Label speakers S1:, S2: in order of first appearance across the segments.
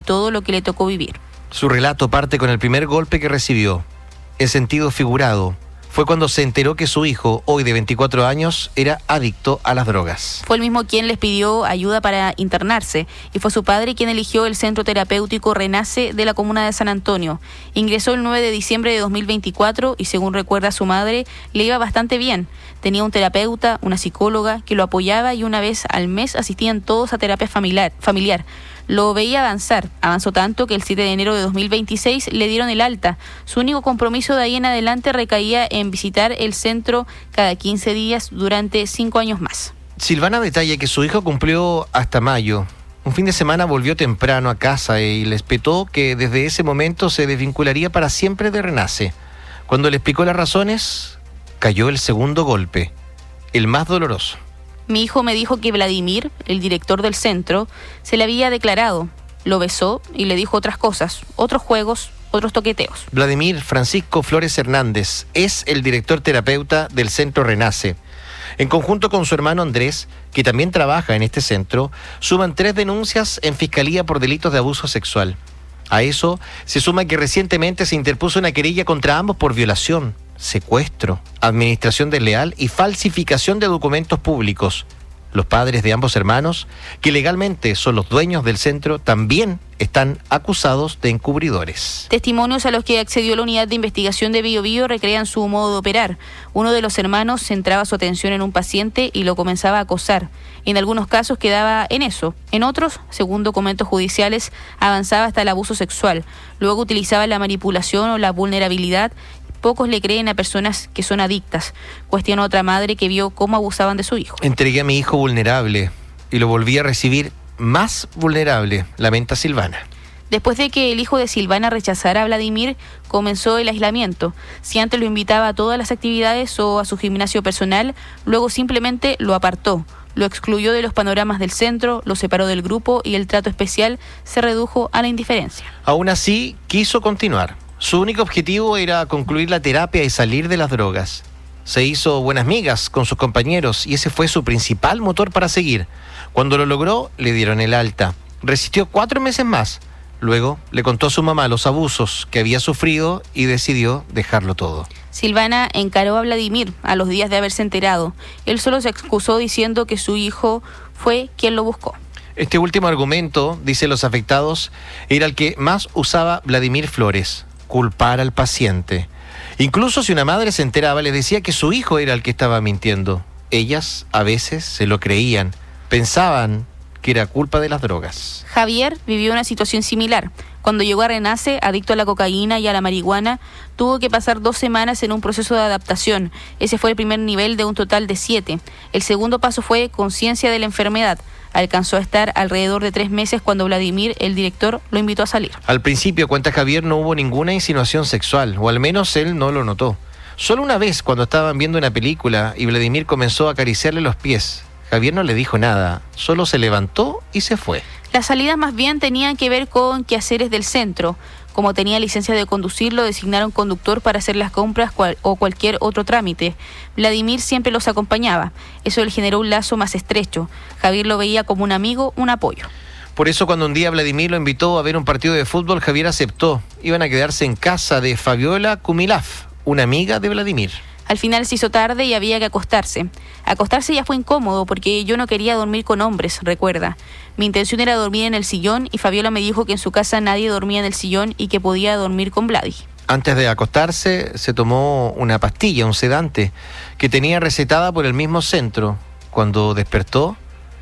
S1: todo lo que le tocó vivir.
S2: Su relato parte con el primer golpe que recibió. En sentido figurado, fue cuando se enteró que su hijo, hoy de 24 años, era adicto a las drogas.
S1: Fue el mismo quien les pidió ayuda para internarse y fue su padre quien eligió el centro terapéutico Renace de la comuna de San Antonio. Ingresó el 9 de diciembre de 2024 y según recuerda su madre, le iba bastante bien. Tenía un terapeuta, una psicóloga que lo apoyaba y una vez al mes asistían todos a terapia familiar. Lo veía avanzó tanto que el 7 de enero de 2026 le dieron el alta. Su único compromiso de ahí en adelante recaía en visitar el centro cada 15 días durante 5 años más.
S2: Silvana detalla que su hijo cumplió hasta mayo. Un fin de semana volvió temprano a casa y le espetó que desde ese momento se desvincularía para siempre de Renace. Cuando le explicó las razones, cayó el segundo golpe, el más doloroso.
S1: Mi hijo me dijo que Vladimir, el director del centro, se le había declarado, lo besó y le dijo otras cosas, otros juegos, otros toqueteos.
S2: Vladimir Francisco Flores Hernández es el director terapeuta del centro Renace. En conjunto con su hermano Andrés, que también trabaja en este centro, suman 3 denuncias en fiscalía por delitos de abuso sexual. A eso se suma que recientemente se interpuso una querella contra ambos por violación, secuestro, administración desleal y falsificación de documentos públicos. Los padres de ambos hermanos, que legalmente son los dueños del centro, también están acusados de encubridores.
S1: Testimonios a los que accedió la unidad de investigación de Bío Bío recrean su modo de operar. Uno de los hermanos centraba su atención en un paciente y lo comenzaba a acosar. En algunos casos quedaba en eso. En otros, según documentos judiciales, avanzaba hasta el abuso sexual. Luego utilizaba la manipulación o la vulnerabilidad. Pocos le creen a personas que son adictas. Cuestiona otra madre que vio cómo abusaban de su hijo.
S2: Entregué a mi hijo vulnerable y lo volví a recibir más vulnerable, lamenta Silvana.
S1: Después de que el hijo de Silvana rechazara a Vladimir, comenzó el aislamiento. Si antes lo invitaba a todas las actividades o a su gimnasio personal, luego simplemente lo apartó. Lo excluyó de los panoramas del centro, lo separó del grupo y el trato especial se redujo a la indiferencia.
S2: Aún así, quiso continuar. Su único objetivo era concluir la terapia y salir de las drogas. Se hizo buenas migas con sus compañeros y ese fue su principal motor para seguir. Cuando lo logró, le dieron el alta. Resistió 4 meses más. Luego le contó a su mamá los abusos que había sufrido y decidió dejarlo todo.
S1: Silvana encaró a Vladimir a los días de haberse enterado. Él solo se excusó diciendo que su hijo fue quien lo buscó.
S2: Este último argumento, dicen los afectados, era el que más usaba Vladimir Flores: culpar al paciente. Incluso si una madre se enteraba, les decía que su hijo era el que estaba mintiendo. Ellas a veces se lo creían, pensaban que era culpa de las drogas.
S1: Javier vivió una situación similar. Cuando llegó a Renace, adicto a la cocaína y a la marihuana, tuvo que pasar 2 semanas en un proceso de adaptación. Ese fue el primer nivel de un total de 7. El segundo paso fue conciencia de la enfermedad. Alcanzó a estar alrededor de 3 meses cuando Vladimir, el director, lo invitó a salir.
S2: Al principio, cuenta Javier, no hubo ninguna insinuación sexual, o al menos él no lo notó. Solo una vez, cuando estaban viendo una película y Vladimir comenzó a acariciarle los pies, Javier no le dijo nada, solo se levantó y se fue.
S1: Las salidas más bien tenían que ver con quehaceres del centro. Como tenía licencia de conducir, lo designaron conductor para hacer las compras o cualquier otro trámite. Vladimir siempre los acompañaba. Eso le generó un lazo más estrecho. Javier lo veía como un amigo, un apoyo.
S2: Por eso cuando un día Vladimir lo invitó a ver un partido de fútbol, Javier aceptó. Iban a quedarse en casa de Fabiola Kumilaf, una amiga de Vladimir.
S1: Al final se hizo tarde y había que acostarse. Acostarse ya fue incómodo porque yo no quería dormir con hombres, recuerda. Mi intención era dormir en el sillón y Fabiola me dijo que en su casa nadie dormía en el sillón y que podía dormir con Vladi.
S2: Antes de acostarse se tomó una pastilla, un sedante, que tenía recetada por el mismo centro. Cuando despertó,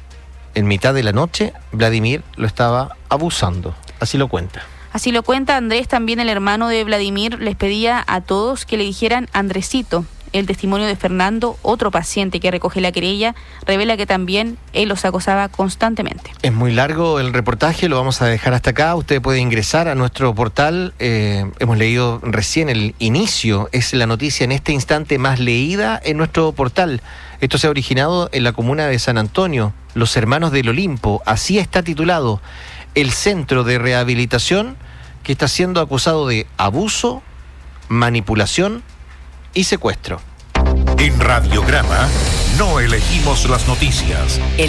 S2: en mitad de la noche, Vladimir lo estaba abusando. Así lo cuenta.
S1: Así lo cuenta Andrés, también el hermano de Vladimir, les pedía a todos que le dijeran Andresito. El testimonio de Fernando, otro paciente que recoge la querella, revela que también él los acosaba constantemente.
S2: Es muy largo el reportaje, lo vamos a dejar hasta acá. Usted puede ingresar a nuestro portal. Hemos leído recién el inicio, es la noticia en este instante más leída en nuestro portal. Esto se ha originado en la comuna de San Antonio, Los Hermanos del Olimpo, así está titulado, el centro de rehabilitación que está siendo acusado de abuso, manipulación y secuestro.
S3: En Radiograma no elegimos las noticias.